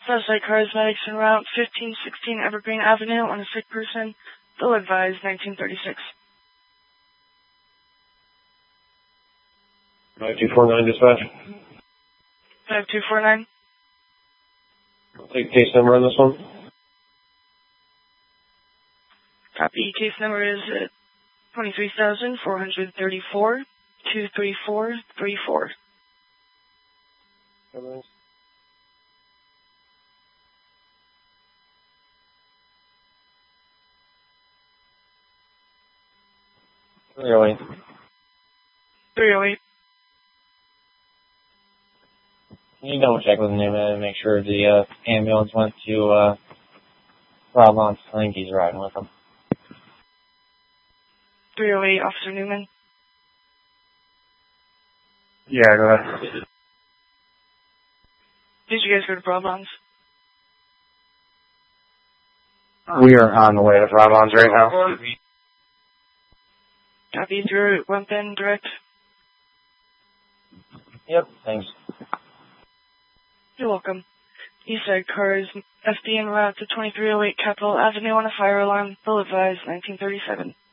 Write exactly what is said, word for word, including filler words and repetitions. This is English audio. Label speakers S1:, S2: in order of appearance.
S1: Suspect car is medics en route, fifteen sixteen Evergreen Avenue on a sick person. Bill advised, nineteen thirty-six.
S2: five two four nine dispatch.
S1: five two four nine.
S2: I'll take case number on this one.
S1: Copy. Case number is uh, twenty-three thousand four hundred thirty-four, two three four three four.
S2: three oh eight.
S1: three oh eight.
S3: Can you double check with Newman and make sure the uh, ambulance went to uh, Rob Lance? I think he's riding with him.
S1: three oh eight, Officer Newman.
S2: Yeah, go ahead.
S1: Did you guys go to Brabants?
S2: We are on the way to Roblons right now.
S1: Copy. Is your weapon direct?
S3: Yep, thanks.
S1: You're welcome. Eastside car is F D en route to twenty-three oh eight Capitol Avenue on a fire alarm. Bill advised, nineteen thirty-seven.